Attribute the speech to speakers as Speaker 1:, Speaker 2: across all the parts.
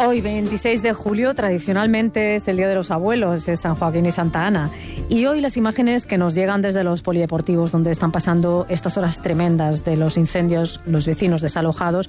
Speaker 1: Hoy, 26 de julio, tradicionalmente es el Día de los Abuelos, es San Joaquín y Santa Ana. Y hoy las imágenes que nos llegan desde los polideportivos, donde están pasando estas horas tremendas de los incendios, los vecinos desalojados,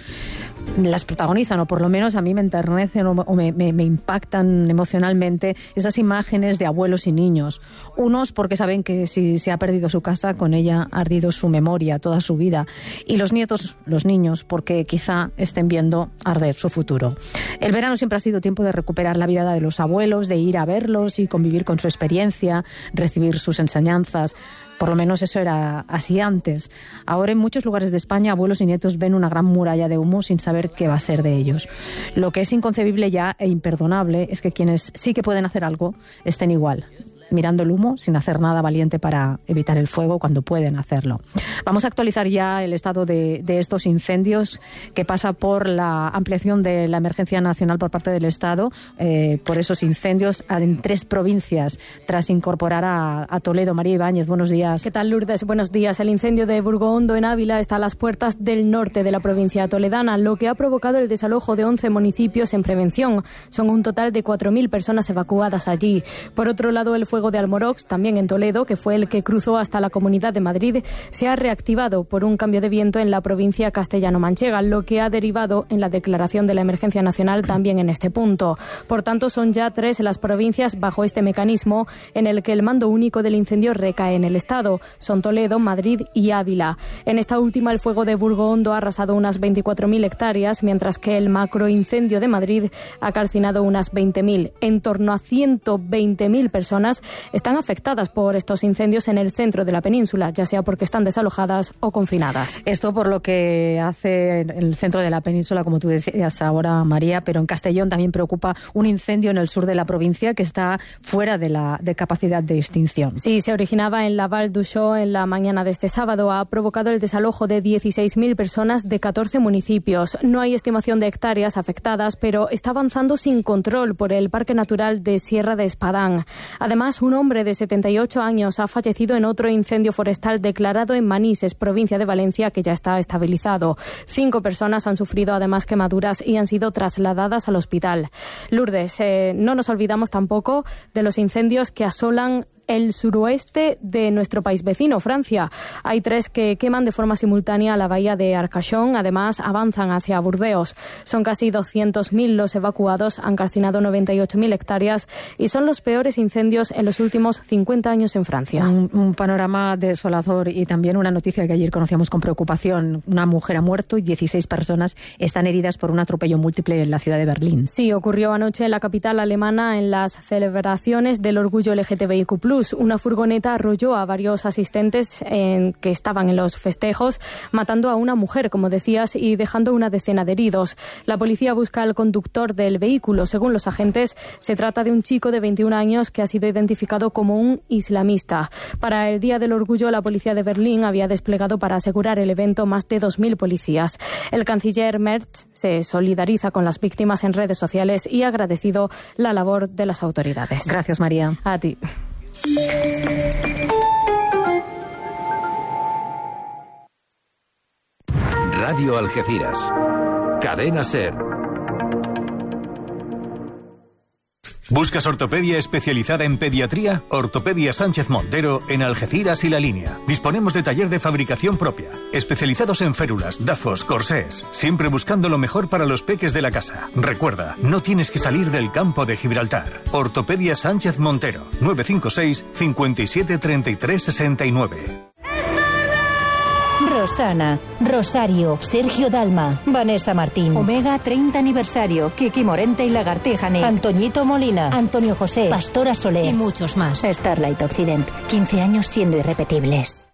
Speaker 1: las protagonizan, o por lo menos a mí me enternecen o me impactan emocionalmente esas imágenes de abuelos y niños. Unos porque saben que si se ha perdido su casa, con ella ha ardido su memoria, toda su vida. Y los nietos, los niños, porque quizá estén viendo arder su futuro. El verano siempre ha sido tiempo de recuperar la vida de los abuelos, de ir a verlos y convivir con su experiencia, recibir sus enseñanzas. Por lo menos eso era así antes. Ahora en muchos lugares de España abuelos y nietos ven una gran muralla de humo sin saber qué va a ser de ellos. Lo que es inconcebible ya e imperdonable es que quienes sí que pueden hacer algo estén igual, mirando el humo sin hacer nada valiente para evitar el fuego cuando pueden hacerlo. Vamos a actualizar ya el estado de estos incendios, que pasa por la ampliación de la emergencia nacional por parte del Estado, por esos incendios en 3 provincias, tras incorporar a Toledo. María Ibáñez, buenos días.
Speaker 2: ¿Qué tal, Lourdes? Buenos días. El incendio de Burgohondo en Ávila está a las puertas del norte de la provincia toledana, lo que ha provocado el desalojo de 11 municipios en prevención. Son un total de 4.000 personas evacuadas allí. Por otro lado, el fuego de Almorox, también en Toledo, que fue el que cruzó hasta la Comunidad de Madrid, se ha reactivado por un cambio de viento en la provincia castellano-manchega, lo que ha derivado en la declaración de la emergencia nacional también en este punto. Por tanto, son ya 3 las provincias bajo este mecanismo en el que el mando único del incendio recae en el Estado. Son Toledo, Madrid y Ávila. En esta última, el fuego de Burgohondo ha arrasado unas 24.000 hectáreas, mientras que el macroincendio de Madrid ha calcinado unas 20.000. En torno a 120.000 personas están afectadas por estos incendios en el centro de la península, ya sea porque están desalojadas o confinadas.
Speaker 1: Esto por lo que hace el centro de la península, como tú decías ahora, María, pero en Castellón también preocupa un incendio en el sur de la provincia que está fuera de capacidad de extinción.
Speaker 2: Sí, se originaba en la Val d'Uixó en la mañana de este sábado. Ha provocado el desalojo de 16.000 personas de 14 municipios. No hay estimación de hectáreas afectadas, pero está avanzando sin control por el Parque Natural de Sierra de Espadán. Además, un hombre de 78 años ha fallecido en otro incendio forestal declarado en Manises, provincia de Valencia, que ya está estabilizado. 5 personas han sufrido además quemaduras y han sido trasladadas al hospital. Lourdes, no nos olvidamos tampoco de los incendios que asolan el suroeste de nuestro país vecino, Francia. Hay 3 que queman de forma simultánea la bahía de Arcachon. Además, avanzan hacia Burdeos. Son casi 200.000 los evacuados, han calcinado 98.000 hectáreas y son los peores incendios en los últimos 50 años en Francia.
Speaker 1: Un panorama desolador y también una noticia que ayer conocíamos con preocupación. Una mujer ha muerto y 16 personas están heridas por un atropello múltiple en la ciudad de Berlín.
Speaker 2: Sí, ocurrió anoche en la capital alemana en las celebraciones del orgullo LGTBIQ+. Una furgoneta arrolló a varios asistentes que estaban en los festejos, matando a una mujer, como decías, y dejando una decena de heridos. La policía busca al conductor del vehículo. Según los agentes, se trata de un chico de 21 años que ha sido identificado como un islamista. Para el Día del Orgullo, la policía de Berlín había desplegado para asegurar el evento más de 2.000 policías. El canciller Merz se solidariza con las víctimas en redes sociales y ha agradecido la labor de las autoridades.
Speaker 1: Gracias, María.
Speaker 2: A ti.
Speaker 3: Radio Algeciras. Cadena SER.
Speaker 4: ¿Buscas ortopedia especializada en pediatría? Ortopedia Sánchez Montero en Algeciras y La Línea. Disponemos de taller de fabricación propia, especializados en férulas, dafos, corsés, siempre buscando lo mejor para los peques de la casa. Recuerda, no tienes que salir del campo de Gibraltar. Ortopedia Sánchez Montero, 956 57 33 69.
Speaker 5: Rosana, Rosario, Sergio Dalma, Vanessa Martín, Omega 30 aniversario, Kiki Morente y Lagartijane, Antoñito Molina, Antonio José, Pastora Soler
Speaker 6: y muchos más.
Speaker 5: Starlight Occident, 15 años siendo irrepetibles.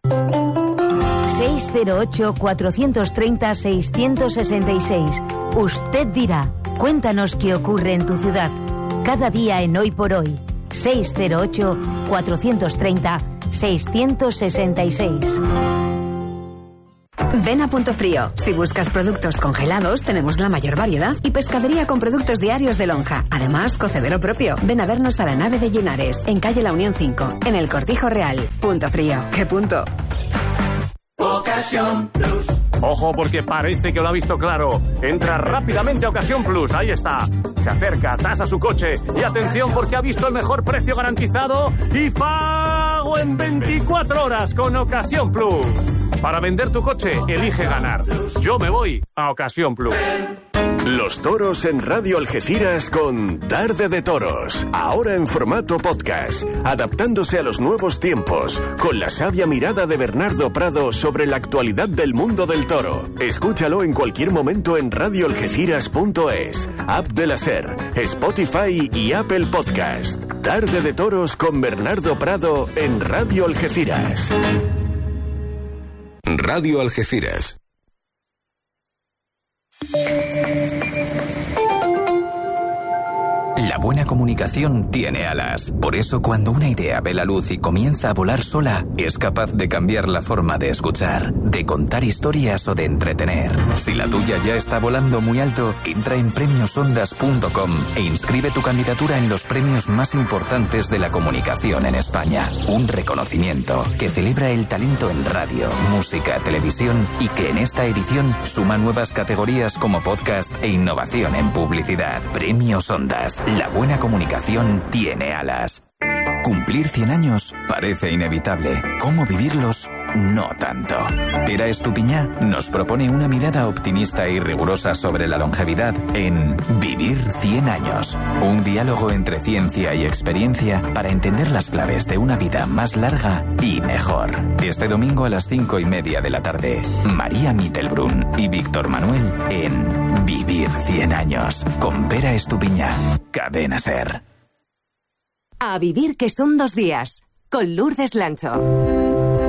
Speaker 7: 608-430-666. Usted dirá, cuéntanos qué ocurre en tu ciudad. Cada día en Hoy por Hoy. 608-430-666.
Speaker 8: Ven a Punto Frío. Si buscas productos congelados, tenemos la mayor variedad y pescadería con productos diarios de lonja. Además, cocedero propio. Ven a vernos a la nave de Llenares, en calle La Unión 5, en el Cortijo Real. Punto Frío. ¿Qué punto?
Speaker 9: Ocasión Plus. Ojo, porque parece que lo ha visto claro. Entra rápidamente a Ocasión Plus. Ahí está.
Speaker 6: Se acerca, tasa su coche y atención porque ha visto el mejor precio garantizado y pago en 24 horas con Ocasión Plus. Para vender tu coche, elige ganar. Yo me voy a Ocasión Plus.
Speaker 9: Los toros en Radio Algeciras con Tarde de Toros. Ahora en formato podcast, adaptándose a los nuevos tiempos, con la sabia mirada de Bernardo Prado sobre la actualidad del mundo del toro. Escúchalo en cualquier momento en radioalgeciras.es, app de la SER, Spotify y Apple Podcast. Tarde de Toros con Bernardo Prado en Radio Algeciras.
Speaker 3: Radio Algeciras.
Speaker 10: La buena comunicación tiene alas. Por eso, cuando una idea ve la luz y comienza a volar sola, es capaz de cambiar la forma de escuchar, de contar historias o de entretener. Si la tuya ya está volando muy alto, entra en premiosondas.com e inscribe tu candidatura en los premios más importantes de la comunicación en España. Un reconocimiento que celebra el talento en radio, música, televisión y que en esta edición suma nuevas categorías como podcast e innovación en publicidad. Premios Ondas. La buena comunicación tiene alas. Cumplir 100 años parece inevitable. ¿Cómo vivirlos? No tanto. Era Estupiñá nos propone una mirada optimista y rigurosa sobre la longevidad en Vivir 100 años. Un diálogo entre ciencia y experiencia para entender las claves de una vida más larga y mejor. Este domingo a las 5:30 de la tarde, María Mittelbrun y Víctor Manuel en Vivir 100 años con Vera Estupiñá. Cadena SER.
Speaker 11: A vivir que son 2 días con Lourdes Lancho.